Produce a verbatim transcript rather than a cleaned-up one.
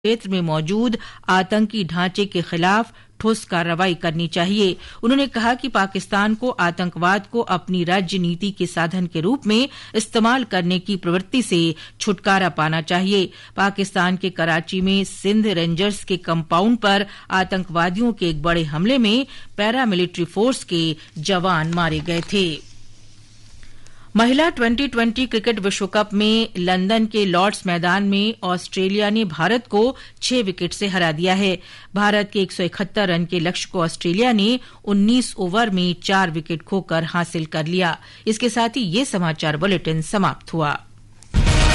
क्षेत्र में मौजूद आतंकी ढांचे के खिलाफ ठोस कार्रवाई करनी चाहिए। उन्होंने कहा कि पाकिस्तान को आतंकवाद को अपनी राज्य नीति के साधन के रूप में इस्तेमाल करने की प्रवृत्ति से छुटकारा पाना चाहिए। पाकिस्तान के कराची में सिंध रेंजर्स के कंपाउंड पर आतंकवादियों के एक बड़े हमले में पैरामिलिट्री फोर्स के जवान मारे गए थे। महिला ट्वेंटी ट्वेंटी क्रिकेट विश्व कप में लंदन के लॉर्ड्स मैदान में ऑस्ट्रेलिया ने भारत को छह विकेट से हरा दिया है। भारत के एक सौ इकहत्तर रन के लक्ष्य को ऑस्ट्रेलिया ने उन्नीस ओवर में चार विकेट खोकर हासिल कर लिया। इसके साथ ही ये समाचार बुलेटिन समाप्त हुआ।